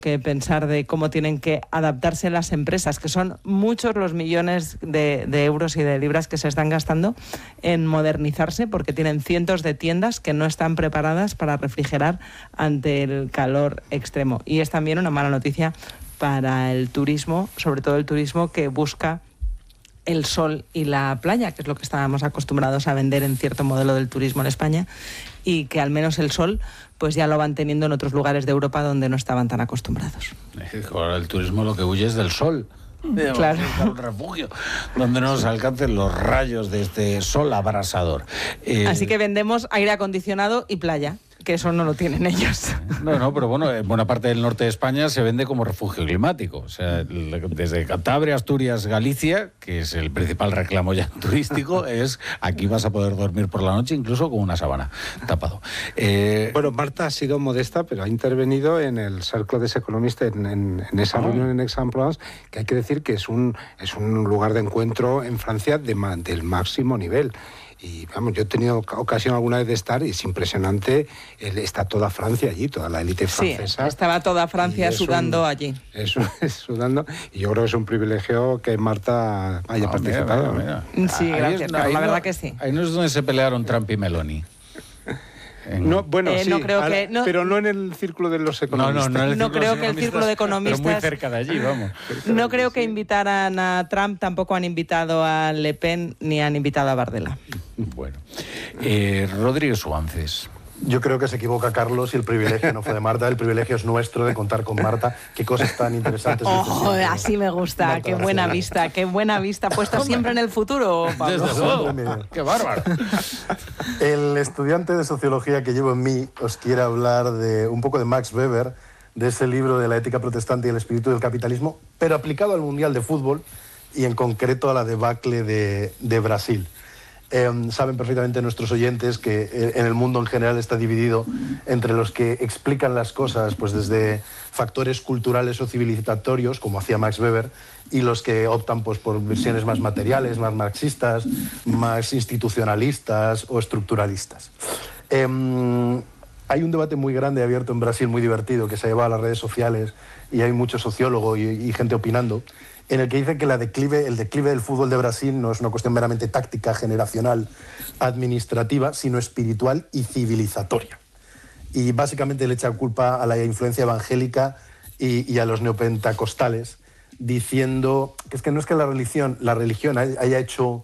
que pensar de cómo tienen que adaptarse las empresas, que son muchos los millones de euros y de libras que se están gastando en modernizarse, porque tienen cientos de tiendas que no están preparadas para refrigerar ante el calor extremo. Y es también una mala noticia para el turismo, sobre todo el turismo que busca el sol y la playa, que es lo que estábamos acostumbrados a vender en cierto modelo del turismo en España, y que al menos el sol pues ya lo van teniendo en otros lugares de Europa donde no estaban tan acostumbrados. Ahora el turismo lo que huye es del sol. Claro. Un refugio donde no nos alcancen los rayos de este sol abrasador. Así que vendemos aire acondicionado y playa, que eso no lo tienen ellos. No, pero bueno, en buena parte del norte de España se vende como refugio climático. O sea, desde Cantabria, Asturias, Galicia, que es el principal reclamo ya turístico, es aquí vas a poder dormir por la noche incluso con una sábana tapado. Bueno, Marta ha sido modesta, pero ha intervenido en el Cercle des Economistes, en esa reunión en Aix-en-Provence, que hay que decir que es un lugar de encuentro en Francia del máximo nivel. Y vamos, yo he tenido ocasión alguna vez de estar y es impresionante, está toda Francia allí, toda la élite francesa. Sí, estaba toda Francia sudando allí. Eso es sudando, y yo creo que es un privilegio que Marta haya participado. Mira. Sí, gracias, la verdad que sí. Ahí no es donde se pelearon Trump y Meloni. No, bueno, sí, no creo que, pero no en el círculo de los economistas. No creo que el círculo de economistas... Pero muy cerca de allí, vamos. No creo que invitaran a Trump, tampoco han invitado a Le Pen ni han invitado a Bardella. Bueno. Rodríguez Suances. Yo creo que se equivoca Carlos y el privilegio no fue de Marta, el privilegio es nuestro de contar con Marta. Qué cosas tan interesantes. Así me gusta, Marta, qué buena vista, puesta siempre en el futuro, Pablo. Desde luego, qué bárbaro. El estudiante de sociología que llevo en mí os quiere hablar de un poco de Max Weber, de ese libro de la ética protestante y el espíritu del capitalismo, pero aplicado al Mundial de Fútbol y en concreto a la debacle de Brasil. Saben perfectamente nuestros oyentes que en el mundo en general está dividido entre los que explican las cosas pues desde factores culturales o civilizatorios, como hacía Max Weber, y los que optan pues por versiones más materiales, más marxistas, más institucionalistas o estructuralistas. Hay un debate muy grande abierto en Brasil, muy divertido, que se ha llevado a las redes sociales y hay mucho sociólogo y gente opinando, en el que dicen que el declive del fútbol de Brasil no es una cuestión meramente táctica, generacional, administrativa, sino espiritual y civilizatoria. Y básicamente le echa culpa a la influencia evangélica y a los neopentecostales, diciendo que es que no es que la religión haya hecho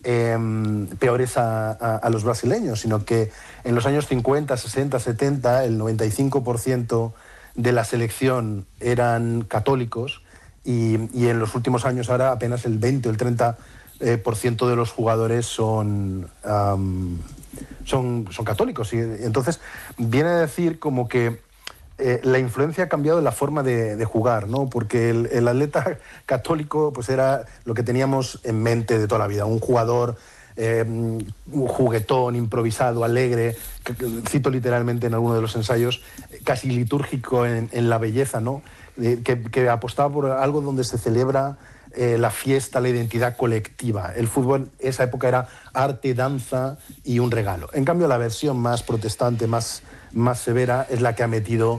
peores a los brasileños, sino que en los años 50, 60, 70, el 95% de la selección eran católicos, y en los últimos años ahora apenas el 20 o el 30% de los jugadores son católicos. Y entonces viene a decir como que la influencia ha cambiado la forma de jugar, ¿no? Porque el atleta católico pues era lo que teníamos en mente de toda la vida, un jugador un juguetón, improvisado, alegre, cito literalmente en alguno de los ensayos, casi litúrgico en la belleza, ¿no? Que apostaba por algo donde se celebra la fiesta, la identidad colectiva. El fútbol, esa época, era arte, danza y un regalo. En cambio, la versión más protestante, más severa, es la que ha metido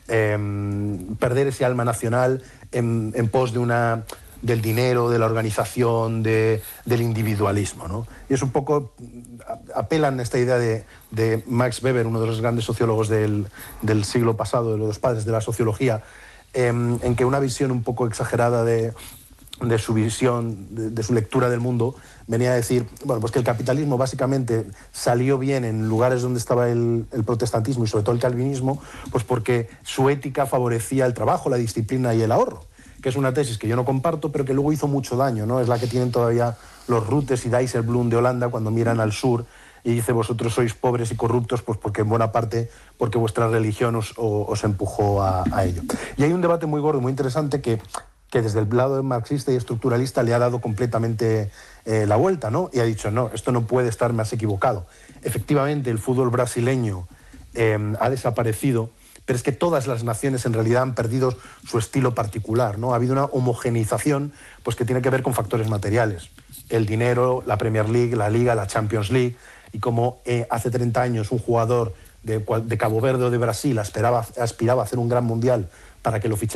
perder ese alma nacional en pos del dinero, de la organización, del individualismo, ¿no? Y es un poco, apelan a esta idea de Max Weber, uno de los grandes sociólogos del siglo pasado, de los padres de la sociología, en que una visión un poco exagerada de su visión, de su lectura del mundo, venía a decir, bueno, pues que el capitalismo básicamente salió bien en lugares donde estaba el protestantismo y sobre todo el calvinismo, pues porque su ética favorecía el trabajo, la disciplina y el ahorro, que es una tesis que yo no comparto, pero que luego hizo mucho daño, ¿no? Es la que tienen todavía los Rutes y Dijsselbloem de Holanda cuando miran al sur y dice, vosotros sois pobres y corruptos, pues porque en buena parte, porque vuestra religión os empujó a ello. Y hay un debate muy gordo, muy interesante, que desde el lado marxista y estructuralista le ha dado completamente la vuelta, ¿no? Y ha dicho, no, esto no puede estar más equivocado. Efectivamente, el fútbol brasileño ha desaparecido, pero es que todas las naciones en realidad han perdido su estilo particular, ¿no? Ha habido una homogenización pues, que tiene que ver con factores materiales. El dinero, la Premier League, la Liga, la Champions League, y como hace 30 años un jugador de Cabo Verde o de Brasil aspiraba a hacer un gran mundial para que lo fichara